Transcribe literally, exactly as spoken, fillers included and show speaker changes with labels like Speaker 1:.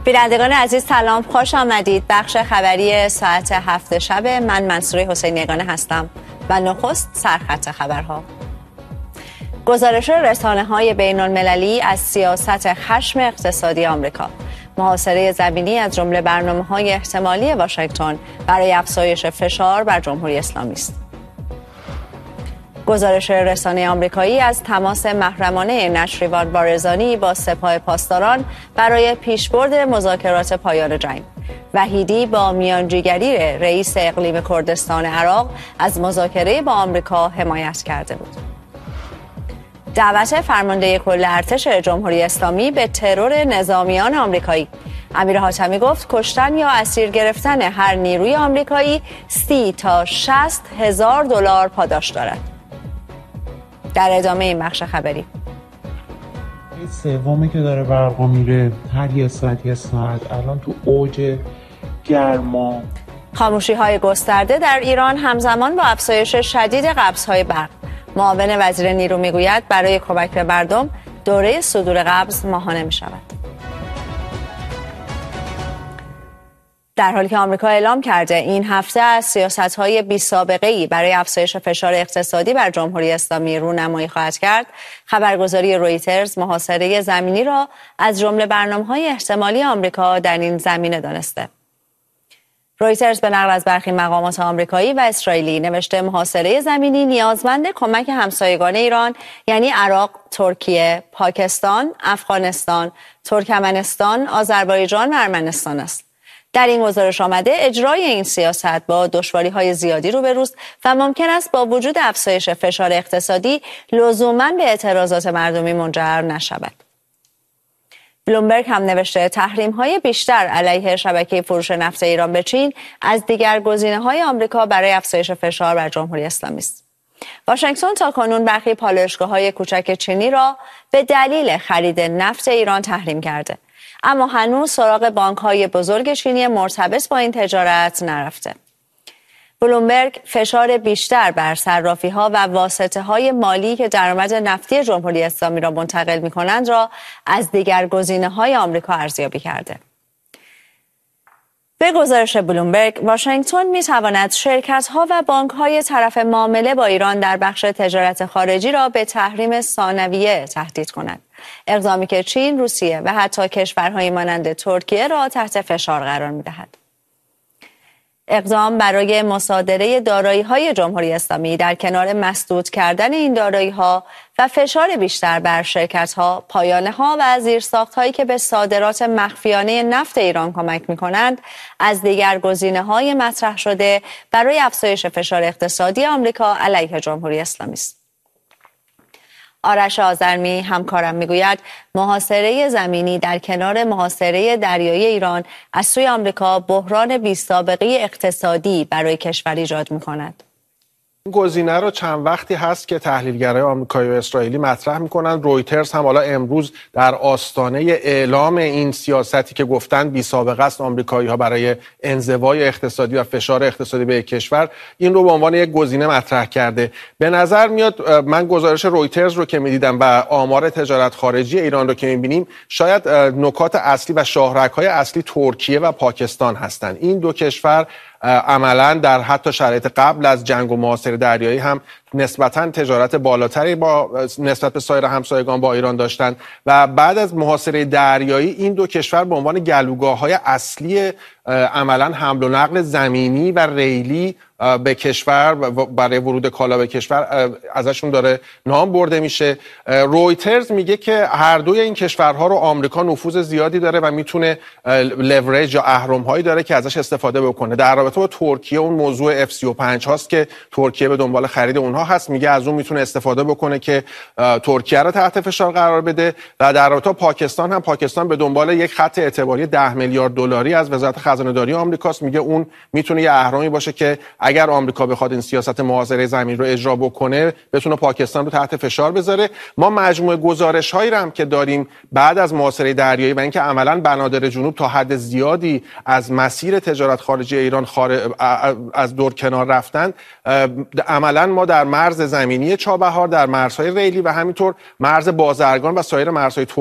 Speaker 1: بینندگان عزیز سلام، خوش آمدید. بخش خبری ساعت هفت شب. من منصوره حسین یگانه هستم و نخست سرخط خبرها. گزارش رسانه‌های بین‌المللی از سیاست خشم اقتصادی آمریکا. محاصره زمینی از جمله برنامه‌های احتمالی واشنگتن برای افزایش فشار بر جمهوری اسلامی است. گزارش رسانه آمریکایی از تماس محرمانه نشریوان بارزانی با سپاه پاسداران برای پیشبرد مذاکرات پایان جنگ. وحیدی با میانجیگری رئیس اقلیم کردستان عراق از مذاکره با آمریکا حمایت کرده بود. دعوت فرمانده کل ارتش جمهوری اسلامی به ترور نظامیان آمریکایی. امیر حاتمی گفت کشتن یا اسیر گرفتن هر نیروی آمریکایی سی تا شصت هزار دلار پاداش دارد. در ادامه این بخش خبری،
Speaker 2: سومی که داره برق میره هر یه ساعت یه ساعت، الان تو اوج گرما.
Speaker 1: خاموشی های گسترده در ایران همزمان با افزایش شدید قبض‌های برق. معاون وزیر نیرو میگوید برای کمک به مردم دوره صدور قبض ماهانه می شود. در حالی که آمریکا اعلام کرده این هفته از سیاست‌های بی‌سابقه‌ای برای افزایش فشار اقتصادی بر جمهوری اسلامی رونمایی خواهد کرد، خبرگزاری رویترز محاصره زمینی را از جمله برنامه‌های احتمالی آمریکا در این زمینه دانسته. رویترز به نقل از برخی مقامات آمریکایی و اسرائیلی نوشته محاصره زمینی نیازمند کمک همسایگان ایران یعنی عراق، ترکیه، پاکستان، افغانستان، ترکمنستان، آذربایجان و ارمنستان است. در این گزارش آمده اجرای این سیاست با دشواری‌های زیادی روبروست و ممکن است با وجود افزایش فشار اقتصادی لزوماً به اعتراضات مردمی منجر نشود. بلومبرگ هم نوشته تحریم‌های بیشتر علیه شبکه فروش نفت ایران به چین از دیگر گزینه‌های آمریکا برای افزایش فشار بر جمهوری اسلامی است. واشنگتن تاکنون برخی پالایشگاه‌های کوچک چینی را به دلیل خرید نفت ایران تحریم کرده، اما هنوز سراغ بانک‌های بزرگ چینی مرتبط با این تجارت نرفته. بلومبرگ فشار بیشتر بر صرافی‌ها و واسطه‌های مالی که درآمد نفتی جمهوری اسلامی را منتقل می‌کنند را از دیگر گزینه‌های آمریکا ارزیابی کرده. به گزارش بلومبرگ، واشنگتن می‌تواند شرکت‌ها و بانک‌های طرف معامله با ایران در بخش تجارت خارجی را به تحریم ثانویه تهدید کند، اقدامی که چین، روسیه و حتی کشورهای مانند ترکیه را تحت فشار قرار می‌دهد. اقدام برای مصادره دارایی‌های جمهوری اسلامی در کنار مسدود کردن این دارایی‌ها و فشار بیشتر بر شرکت‌ها، پایانه‌ها و زیرساخت‌هایی که به صادرات مخفیانه نفت ایران کمک می‌کنند، از دیگر گزینه‌های مطرح شده برای افزایش فشار اقتصادی آمریکا علیه جمهوری اسلامی است. آرش آذرمی همکارم میگوید محاصره زمینی در کنار محاصره دریایی ایران از سوی آمریکا بحران بی‌سابقه اقتصادی برای کشور ایجاد می‌کند.
Speaker 3: این گزینه رو چند وقتی هست که تحلیلگرای آمریکایی و اسرائیلی مطرح میکنن. رویترز هم حالا امروز در آستانه اعلام این سیاستی که گفتن بی سابقه است آمریکایی ها برای انزوای اقتصادی و فشار اقتصادی به یک کشور، این رو به عنوان یک گزینه مطرح کرده. به نظر میاد من گزارش رویترز رو که میدیدم و آمار تجارت خارجی ایران رو که میبینیم، شاید نکات اصلی و شاهرگ‌های اصلی ترکیه و پاکستان هستند. این دو کشور عملاً در حتی شرایط قبل از جنگ و محاصره دریایی هم نسبتاً تجارت بالاتری با نسبت به سایر همسایگان با ایران داشتند و بعد از محاصره دریایی این دو کشور به عنوان گلوگاه‌های اصلی عملاً حمل و نقل زمینی و ریلی به کشور برای ورود کالا به کشور ازشون داره نام برده میشه. رویترز میگه که هر دوی این کشورها رو آمریکا نفوذ زیادی داره و میتونه لورج یا اهرم‌هایی داره که ازش استفاده بکنه. در رابطه با ترکیه اون موضوع اف سی و پنج هاست که ترکیه به دنبال خرید اونها هست، میگه از اون میتونه استفاده بکنه که ترکیه رو تحت فشار قرار بده. و در رابطه با پاکستان هم پاکستان به دنبال یک خط اعتباری ده میلیارد دلاری از وزارت خزانه‌داری آمریکاست، میگه اون میتونه یه اهرمی باشه که اگر آمریکا بخواد این سیاست محاصره زمین رو اجرا بکنه بتونه پاکستان رو تحت فشار بذاره. ما مجموعه گزارش‌هایی رو هم که داریم بعد از محاصره دریایی و اینکه عملاً بنادر جنوب تا حد زیادی از مسیر تجارت خارجی ایران خارج از دور کنار رفتن، عملاً ما در مرز زمینی چابهار، در مرزهای ریلی و همینطور مرز بازرگان و سایر مرزهای